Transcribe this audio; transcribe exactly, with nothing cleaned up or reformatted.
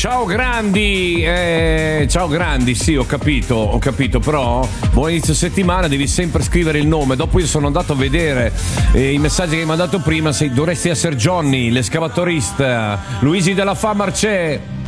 Ciao grandi, eh, ciao grandi, sì, ho capito, ho capito, però buon inizio settimana, devi sempre scrivere il nome. Dopo io sono andato a vedere eh, i messaggi che hai mandato prima, sei, dovresti essere Johnny, l'escavatorista, Luigi della Fa Marcè.